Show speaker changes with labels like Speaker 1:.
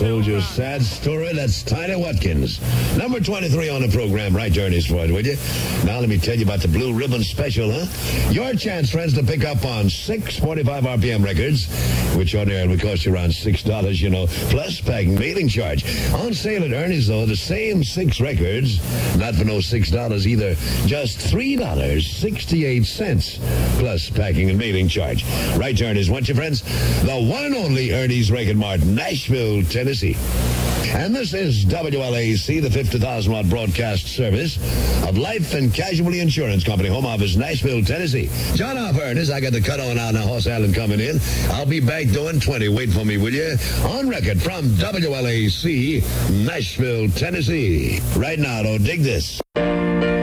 Speaker 1: told you a sad story. That's Tiny Watkins. Number 23 on the program. Right, Journeys for it, would you? Now let me tell you about the Blue Ribbon Special, huh? Your chance, friends, to pick up on 645 RPM records, which ordinarily would cost you around $6, plus packing mailing charge. On sale at Ernie's, though, the same 6 records, not for no $6 either, just $3.68, plus packing and mailing charge. Right, Ernie's, want you, friends? The one and only Ernie's Record Mart, Nashville, Tennessee. And this is WLAC, the 50,000-watt broadcast service of Life and Casualty Insurance Company, home office, Nashville, Tennessee. John off, Ernest. I got the cut on out now. Hoss Allen coming in. I'll be back doing 20. Wait for me, will you? On record from WLAC, Nashville, Tennessee. Right now, though, dig this.